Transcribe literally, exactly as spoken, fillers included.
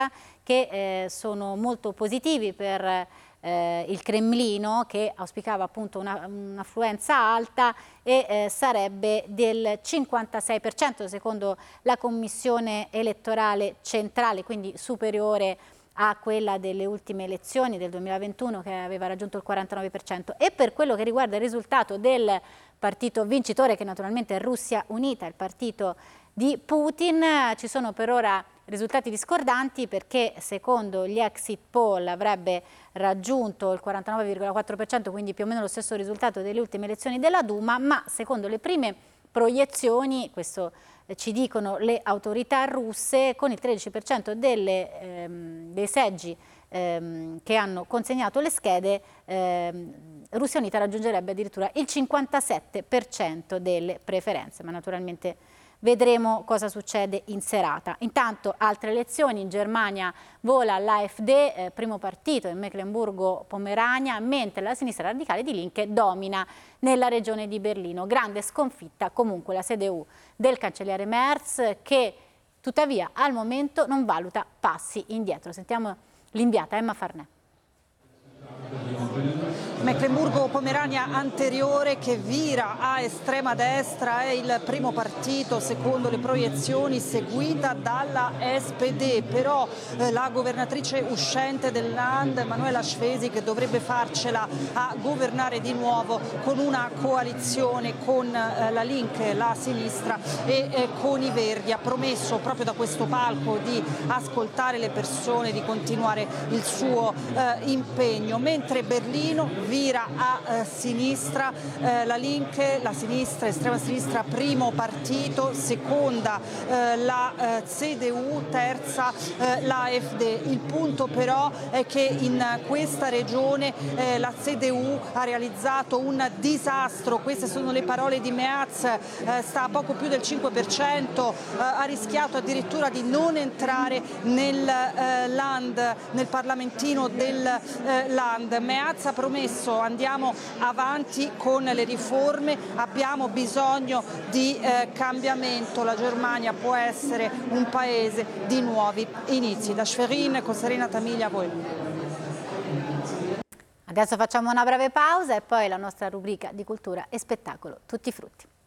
che eh, sono molto positivi per eh, il Cremlino, che auspicava appunto un'affluenza alta e eh, sarebbe del cinquantasei per cento secondo la Commissione elettorale centrale, quindi superiore a quella delle ultime elezioni del duemilaventuno, che aveva raggiunto il quarantanove per cento. E per quello che riguarda il risultato del partito vincitore, che naturalmente è Russia Unita, il partito di Putin, ci sono per ora risultati discordanti, perché secondo gli exit poll avrebbe raggiunto il quarantanove virgola quattro per cento, quindi più o meno lo stesso risultato delle ultime elezioni della Duma, ma secondo le prime proiezioni, questo ci dicono le autorità russe, con il tredici per cento delle, ehm, dei seggi ehm, che hanno consegnato le schede, ehm, Russia Unita raggiungerebbe addirittura il cinquantasette per cento delle preferenze, ma naturalmente vedremo cosa succede in serata. Intanto altre elezioni: in Germania vola l'AfD, eh, primo partito in Meclemburgo-Pomerania, mentre la sinistra radicale di Linke domina nella regione di Berlino. Grande sconfitta comunque la C D U del cancelliere Merz, che tuttavia al momento non valuta passi indietro. Sentiamo l'inviata Emma Farnè. Meclemburgo-Pomerania anteriore che vira a estrema destra, è il primo partito secondo le proiezioni, seguita dalla S P D, però eh, la governatrice uscente del Land, Manuela Schwesig, dovrebbe farcela a governare di nuovo con una coalizione con eh, la Linke, la sinistra, e eh, con i Verdi. Ha promesso proprio da questo palco di ascoltare le persone, di continuare il suo eh, impegno, mentre Berlino vira a eh, sinistra, eh, la Linke, la sinistra, estrema sinistra, primo partito, seconda eh, la eh, C D U, terza eh, la AfD. Il punto però è che in questa regione eh, la C D U ha realizzato un disastro, queste sono le parole di Meaz, eh, sta a poco più del cinque per cento, eh, ha rischiato addirittura di non entrare nel eh, Land, nel parlamentino del eh, Land. Meaz ha promesso: andiamo avanti con le riforme, abbiamo bisogno di eh, cambiamento, la Germania può essere un paese di nuovi inizi. Da Schwerin con Serena Tamiglia, a voi. Adesso facciamo una breve pausa e poi la nostra rubrica di cultura e spettacolo, tutti i frutti.